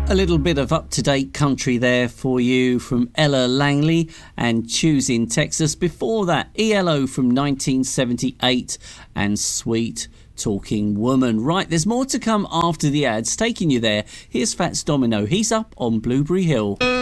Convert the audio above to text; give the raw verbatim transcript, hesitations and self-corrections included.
A little bit of up-to-date country there for you from Ella Langley and Choosing Texas. Before that, E L O from nineteen seventy-eight and Sweet Talking Woman. Right, there's more to come after the ads. Taking you there, here's Fats Domino. He's up on Blueberry Hill.